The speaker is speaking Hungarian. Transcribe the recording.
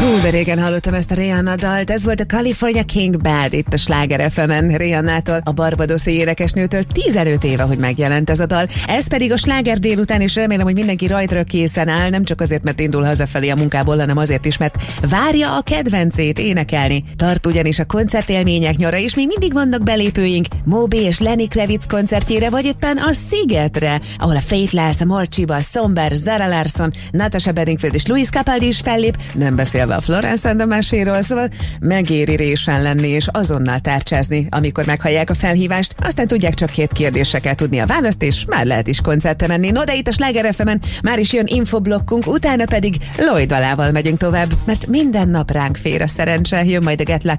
De régen hallottam ezt a Rihanna dalt, ez volt a California King Bad itt a Sláger FM-en Rihannától, a barbadoszi énekesnőtől 15 éve, hogy megjelent ez a dal. Ez pedig a Sláger délután, és remélem, hogy mindenki rajtra készen áll, nem csak azért, mert indul hazafelé a munkából, hanem azért is, mert várja a kedvencét énekelni. Tart ugyanis a koncertélmények nyara, és még mindig vannak belépőink Moby és Lenny Kravitz koncertjére, vagy éppen a Szigetre, ahol a Faithless, a Morcsiba, Somber, Zara Larsson, Natasha Bedingfield és Luis Capaldi is fellép, nem beszélve a Florence and the Machine-ról, szóval megéri résen lenni és azonnal tárcsázni, amikor meghallják a felhívást, aztán tudják, csak 2 kérdésre kell tudni a választ, és már lehet is koncertre menni. No, de itt a Sláger FM-en már is jön infoblokkunk, utána pedig Lloyd dalával megyünk tovább, mert minden nap ránk fér a szerencse, jön majd a Get Lucky